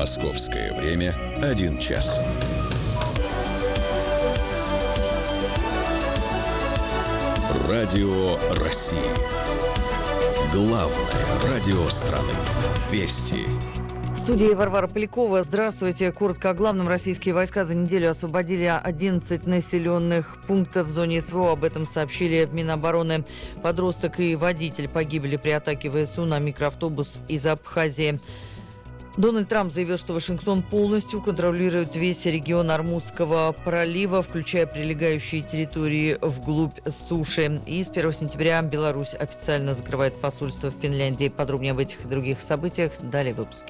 Московское время 1 час. Радио России. Главное радио страны. Вести. В студии Варвара Полякова. Здравствуйте. Коротко о главном. Российские войска за неделю освободили 11 населенных пунктов в зоне СВО. Об этом сообщили в Минобороны. Подросток и водитель погибли при атаке ВСУ на микроавтобус из Абхазии. Дональд Трамп заявил, что Вашингтон полностью контролирует весь регион Ормузского пролива, включая прилегающие территории вглубь суши. И с 1 сентября Беларусь официально закрывает посольство в Финляндии. Подробнее об этих и других событиях далее в выпуске.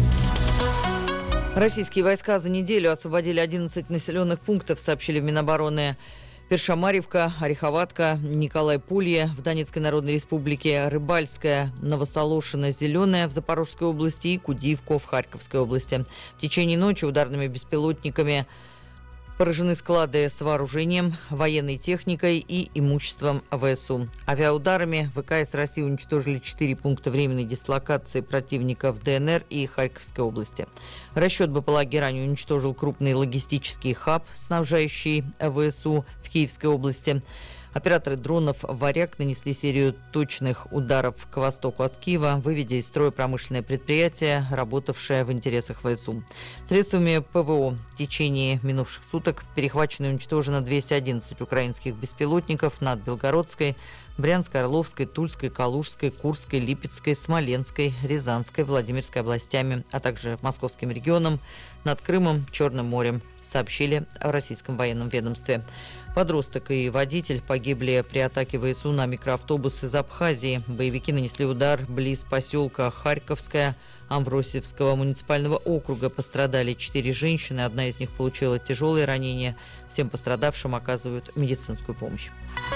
Российские войска за неделю освободили 11 населенных пунктов, сообщили в Минобороны. Першамарьевка, Ореховатка, Николай-Полье в Донецкой Народной Республике, Рыбальская, Новосолошино, Зеленая в Запорожской области и Кудиевка в Харьковской области. В течение ночи ударными беспилотниками поражены склады с вооружением, военной техникой и имуществом ВСУ. Авиаударами ВКС России уничтожили 4 пункта временной дислокации противника в ДНР и Харьковской области. Расчет БПЛА «Герань» уничтожил крупный логистический хаб, снабжающий ВСУ в Киевской области. Операторы дронов «Варяг» нанесли серию точных ударов к востоку от Киева, выведя из строя промышленное предприятие, работавшее в интересах ВСУ. Средствами ПВО в течение минувших суток перехвачено и уничтожено 211 украинских беспилотников над Белгородской, Брянской, Орловской, Тульской, Калужской, Курской, Липецкой, Смоленской, Рязанской, Владимирской областями, а также Московским регионом, над Крымом, Черным морем, сообщили в российском военном ведомстве. Подросток и водитель погибли при атаке ВСУ на микроавтобус из Абхазии. Боевики нанесли удар близ поселка Харьковская Амвросиевского муниципального округа. Пострадали 4 женщины, одна из них получила тяжелые ранения. Всем пострадавшим оказывают медицинскую помощь.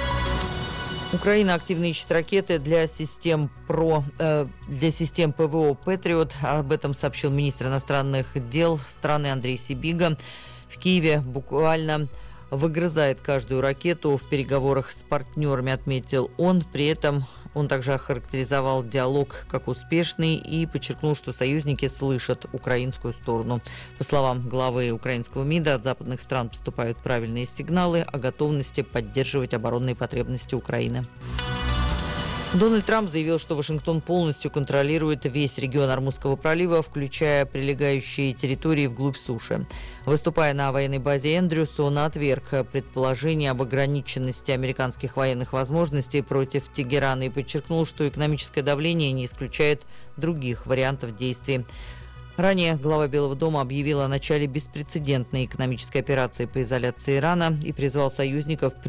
Украина активно ищет ракеты для систем ПВО «Патриот». Об этом сообщил министр иностранных дел страны Андрей Сибига. В Киеве буквально выгрызает каждую ракету в переговорах с партнерами, отметил он. При этом он также охарактеризовал диалог как успешный и подчеркнул, что союзники слышат украинскую сторону. По словам главы украинского МИДа, от западных стран поступают правильные сигналы о готовности поддерживать оборонные потребности Украины. Дональд Трамп заявил, что Вашингтон полностью контролирует весь регион Ормузского пролива, включая прилегающие территории вглубь суши. Выступая на военной базе Эндрюс, он отверг предположение об ограниченности американских военных возможностей против Тегерана и подчеркнул, что экономическое давление не исключает других вариантов действий. Ранее глава Белого дома объявил о начале беспрецедентной экономической операции по изоляции Ирана и призвал союзников